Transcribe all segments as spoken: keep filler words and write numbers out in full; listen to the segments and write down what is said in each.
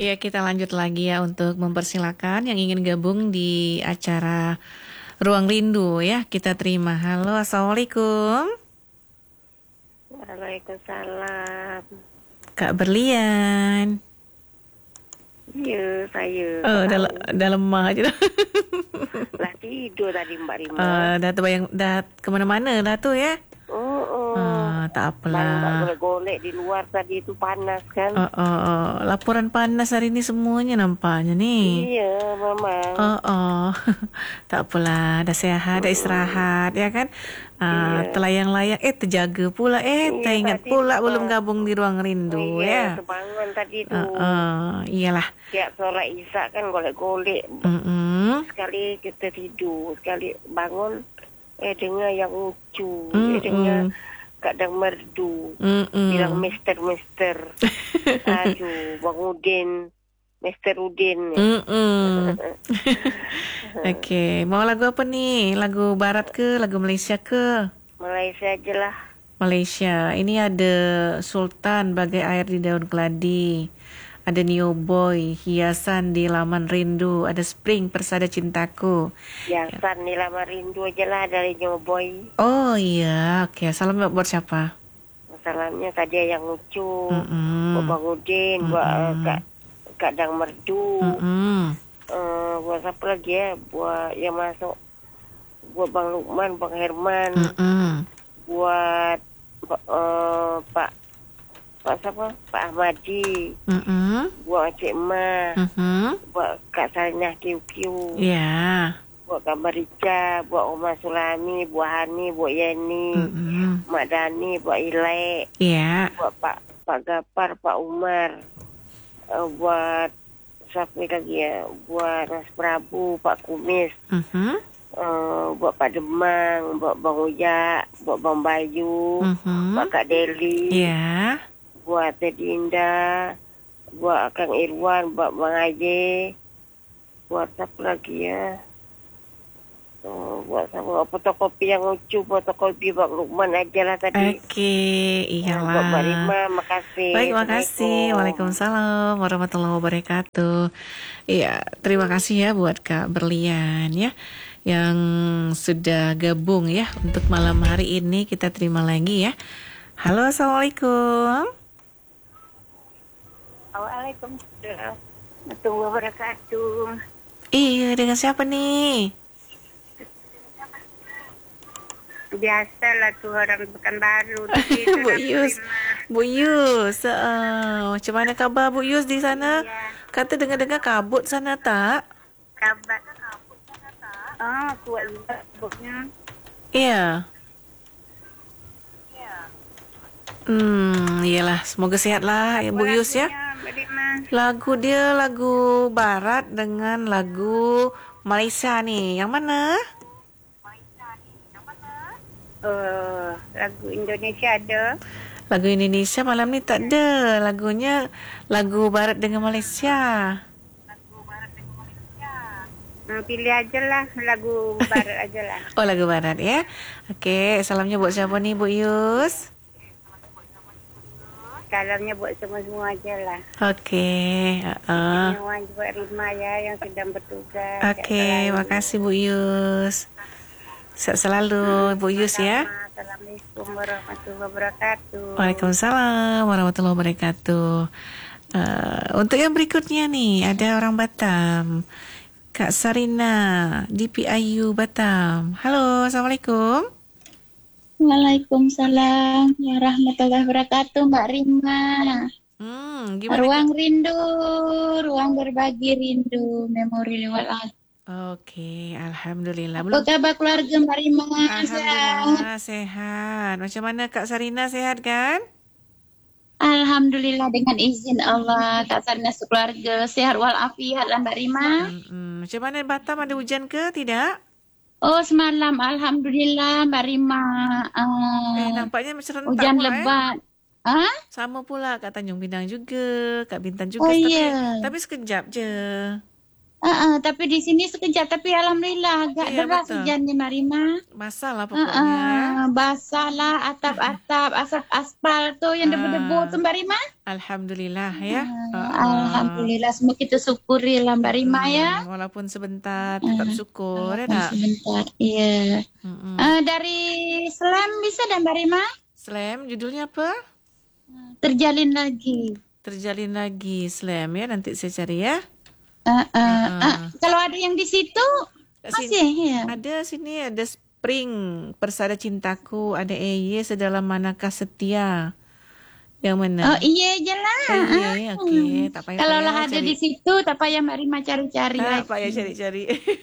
Ya, kita lanjut lagi ya untuk mempersilahkan yang ingin gabung di acara Ruang Rindu ya. Kita terima. Halo, Assalamualaikum. Waalaikumsalam. Kak Berlian. Iya, saya. Oh, dah, dah lemah aja dah. Lah tidur tadi Mbak Rima. Uh, dah terbayang, dah kemana-mana dah tu ya. Oh, oh. Uh, tak apalah. Mbak golek-golek di luar tadi itu panas kan. Uh, uh, uh. Laporan panas hari ni semuanya nampaknya ni. Iya, Mama. Oh, oh. Tak apalah, dah sihat, dah istirahat ya kan. Uh, Iya. Terlayang-layang, eh terjaga pula, eh Iya, teringat tadi pula apa? belum gabung di Ruang Rindu Iya, ya. sebangun tadi tu. Uh, uh, iyalah. Tiap solat Isyak kan golek-golek. Mm-mm. Sekali kita tidur, sekali bangun eh dengar yang lucu, Mm-mm. eh dengar kadang merdu. Mm-mm. Bilang mister-mister. Aduh, Bang Udin, mister Udin. Mm-mm. Okey, mau lagu apa ni? Lagu barat ke, lagu Malaysia ke? Malaysia aja lah. Malaysia. Ini ada Sultan Bagai Air di Daun Keladi. Ada Neo Boy, Hiasan di Laman Rindu. Ada Spring, Persada Cintaku. Biasan ni lama rindu aja lah dari Nyoboy. Oh iya, okey. Salam buat siapa? Masalahnya tadi yang lucu. Mm-mm. Buat Bang Udin, buat uh, Kak, Kak Dang Merdu. Mm-mm. Uh, buat siapa lagi ya? Buat yang masuk. Buat Bang Lukman, Bang Herman. Mm-mm. Buat uh, Pak Pak siapa? Pak Ahmadi. Mm-mm. Buat Encik Ma. Mm-mm. Buat Kak Sarinah Q Q. Ya. Buat Kak Marica. Buat Omar Sulami. Buat Hani. Buat Yani. Mm-mm. Mak Dani. Buat Ilek. Ya. Buat Pak Pak Gapar. Pak Umar. Uh, buat siapa lagi ya? Buat Mas Prabu. Pak Kumis. Mhm. Uh, buat Pak Demang. Buat Bang Uyak. Buat Bang Bayu. Mhm. Buat Kak Deli. Ya. Buat Teddy Indah, buat Kang Irwan, buat Bang Aje, buat siapa lagi ya? Oh, buat siapa? Fotokopi yang lucu, fotokopi Bang Lukman aja lah tadi. Okey, Buat Mbak iyalah. Rima, makasih. Baik, makasih. Waalaikumsalam warahmatullahi wabarakatuh. Iya, terima kasih ya buat Kak Berlian ya yang sudah gabung ya untuk malam hari ini. Kita terima lagi ya. Halo, Assalamualaikum. Waalaikumsalam warahmatullahi wabarakatuh. Iya, dengan siapa nih? Biasalah tuh orang Pekanbaru. Bu Yus. Bu Yus. Uh, macam mana khabar Bu Yus di sana? Iya. Kata dengar-dengar kabut sana tak? Kabar. Ah, kuat juga kabutnya. Iya. Hmm, iyalah. Semoga sihatlah ya Bu Yus ya. Lagu dia lagu barat dengan lagu Malaysia nih. Yang mana? Uh, lagu Indonesia ada. Lagu Indonesia malam ni tak ada. Lagunya lagu barat dengan Malaysia. Hmm, pilih aja lah lagu barat aja lah. Oh, lagu barat ya. Okey, salamnya buat siapa nih Bu Yus? Salamnya buat semua-semua aja lah. Okey. Uh-uh. Semua buat Rima ya yang sedang bertugas. Okey, makasih Bu Yus. Sehat selalu Bu Yus ya. Assalamualaikum warahmatullahi wabarakatuh. Waalaikumsalam warahmatullahi wabarakatuh. Uh, untuk yang berikutnya nih ada orang Batam. Kak Sarina di P I U Batam. Halo, Assalamualaikum. Waalaikumsalam warahmatullahi wabarakatuh, Mbak Rima. Hmm, gimana? Ruang rindu, ruang berbagi rindu, memori lewat lagu. Okey, alhamdulillah. Apa Belum. kabar keluarga Mbak Rima? Alhamdulillah sehat. Macam mana Kak Sarina, sehat kan? Alhamdulillah dengan izin Allah, Kak Sarina sekeluarga sehat walafiat lah Mbak Rima. Hmm, macam mana Batam, ada hujan ke tidak? Oh semalam Alhamdulillah Mbak Rima. Uh, Eh, nampaknya macam rentak hujan pula, lebat. Eh? Ah? Sama pula Kak Tanjung Pinang juga, Kak Bintan juga. Oh tapi, iya. tapi sekejap je. Uh, uh, tapi di sini sekejap, tapi alhamdulillah agak Iya, deras betul. hujannya Mbak Rima. Basah lah Uh, pokoknya. uh, basah lah atap-atap, asap aspal tuh yang debu-debu tuh Ah, Mbak Rima. Alhamdulillah ya. Uh, Ah, ah. Alhamdulillah, semua kita syukuri lah Mbak Rima ya. Mm-mm, walaupun sebentar tetap Uh, syukur ya walaupun tak? sebentar, iya. Mm-mm. Uh, dari Slam bisa dah Mbak Rima? Slam judulnya apa? Terjalin lagi. Terjalin lagi Slam ya, nanti saya cari ya. Uh, uh, uh, Uh-uh. kalau ada yang di situ Kat masih sini ya. ada sini ada Spring Persada Cintaku, ada E Y Sedalam Manakah Setia. Yang mana? Oh iya je lah. Eh, iya, okey. Tak payah Kalau lah payah ada cari. di situ, tak payah Mbak Rima cari-cari Tak lagi. payah cari-cari.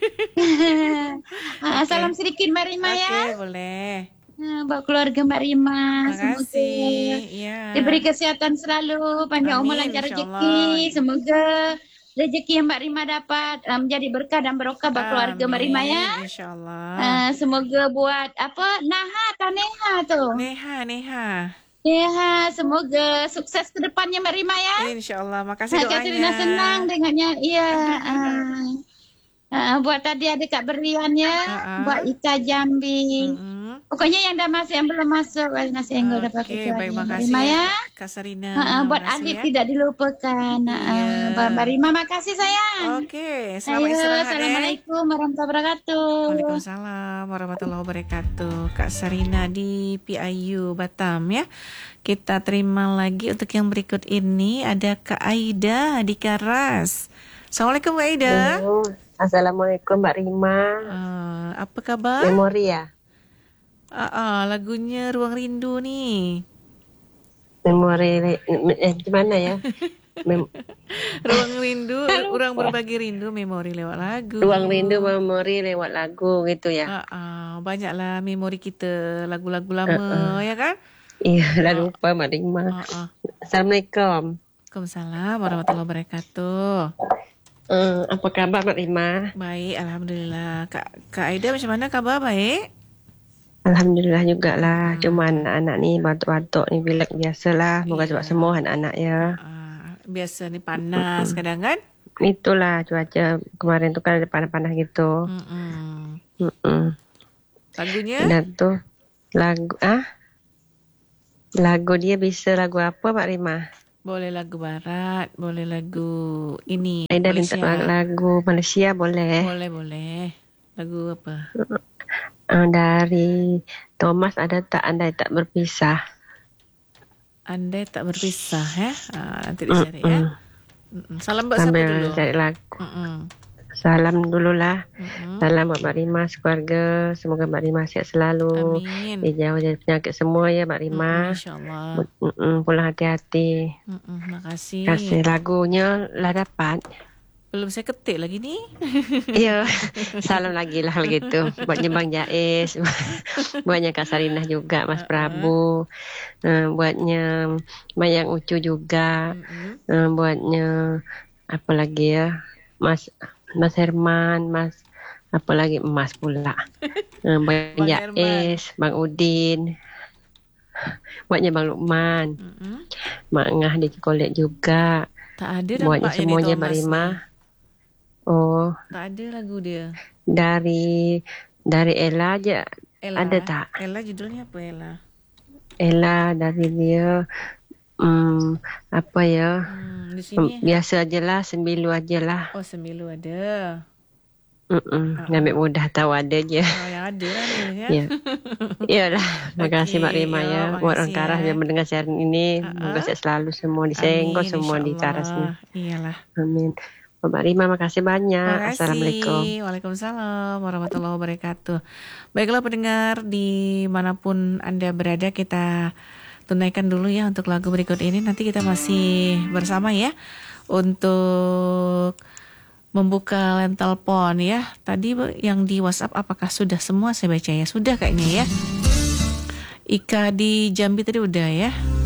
Ah, Okey. salam sedikit Mbak Rima ya. Okey, boleh. Ah, buat keluarga Mbak Rima. Terima Semoga kasih. Ya. diberi kesehatan selalu, panjang umur, Amin, lancar insyaAllah. rezeki. Semoga rezeki yang Mbak Rima dapat ah, menjadi berkah dan barokah buat keluarga Mbak Rima ya. Amin, insyaAllah. Ah, semoga buat apa Naha atau Neha tuh. Neha, Neha. Neha, semoga sukses ke depannya Mbak Rima ya. InsyaAllah. Makasih Kak Katrina doanya. senang dengarnya. Iya. ah. Ah, buat tadi ada Kak Berlian ya. Ah-ah. Buat Ika Jambi. Mm-mm. Pokoknya yang dah masuk, yang belum masuk, nasi yang udah pakai Okey, baik, Mbak makasih Rima ya. ya. Kak Sarina. Ah, ah, buat Makasih Adit ya. tidak dilupakan. Ah, Iya. ah. Mbak Rima, makasih sayang. Okey, selamat Ayo, istirahat eh. Assalamualaikum warahmatullahi wabarakatuh. Waalaikumsalam warahmatullahi wabarakatuh. Kak Sarina di P I U Batam ya. Kita terima lagi untuk yang berikut ini ada Kak Aida di Karas. Assalamualaikum Kak Aida. Halo. Assalamualaikum Mbak Rima. Uh, apa kabar? Memori ya? Ah, ah, lagunya Ruang Rindu nih. Memori eh gimana ya? Mem- Ruang Rindu, orang berbagi rindu, memori lewat lagu. Ruang rindu memori lewat lagu gitu ya. Ah, ah, banyaklah memori kita, lagu-lagu lama ya kan? Iya, dah lupa Mbak Rima. Ah, ah. Assalamualaikum. Waalaikumsalam warahmatullahi wabarakatuh. Eh, apa kabar Mbak Rima? Baik, alhamdulillah. Kak Kak Aida macam mana kabar? Baik? Alhamdulillah juga lah. Cuma anak-anak ni batuk-batuk ni pilek biasalah. Moga Iya. cepat sembuh anak-anak ya. Ah, biasa ni panas kadang kan? Itulah cuaca kemarin tu kan ada panas-panas gitu. Mm-mm. Mm-mm. Lagunya? Dan tu lagu ah lagu dia bisa lagu apa Mbak Rima? Boleh lagu barat, boleh lagu ini Aida minta Malaysia. lagu, lagu Malaysia boleh. Boleh, boleh. Lagu apa? Uh, dari Thomas ada tak andai tak berpisah. Andai tak berpisah ya. Ah, nanti dicari ya. Mm-mm. Mm-mm. Salam buat siapa Sambil dulu? cari lagu. Mm-mm. Salam dululah. Mm-mm. Salam buat Mbak Rima sekeluarga. Semoga Mbak Rima sihat selalu. Amin. Dijauh dari penyakit semua ya Mbak Rima. Mm-mm, InsyaAllah. Mm-mm, pulang hati-hati. Mm-mm, makasih. Kasih lagunya lah dapat. Belum saya ketik lagi ni. Iya, salam lagi lah kalau gitu. Buatnya Bang Jais, buatnya Kak Sarinah juga, Mas Prabu, uh, buatnya Mayang Ucu juga, Mm-mm. uh, buatnya apa lagi ya, Mas Mas Herman, Mas apa lagi Mas pula, uh, buatnya Bang Herman. Jais, Bang Udin, buatnya Bang Lukman, Mm-mm. Mak Ngah di Kolek juga, Tak ada buatnya nampaknya ni semuanya Thomas Mbak Rima. ni. Oh, Tak ada lagu dia. dari dari Ella aja. Ella. Ada tak? Ella judulnya apa Ella? Ella dari dia hmm, apa ya? Hmm, di Hmm, sini. biasa aja lah, sembilu aja lah. Oh, Sembilu ada. Mm-mm. Ngambil mudah tahu ada je. Oh, yang ada lah ni ya. Ya. Iyalah, terima kasih Mbak Okey, Rima ya, ya. Buat orang makasih Karas ya. yang mendengar siaran ini, Uh-uh. semoga sehat selalu semua di Senggol, Amin, semua di Karas ni. insyaAllah. Iyalah. Amin. Mbak Rima, makasih banyak. Terima kasih. Assalamualaikum. Waalaikumsalam warahmatullahi wabarakatuh. Baiklah pendengar dimanapun Anda berada, kita tunaikan dulu ya untuk lagu berikut ini. Nanti kita masih bersama ya untuk membuka line telepon ya. Tadi yang di WhatsApp apakah sudah semua saya baca ya? Sudah kayaknya ya. Ika di Jambi tadi udah ya.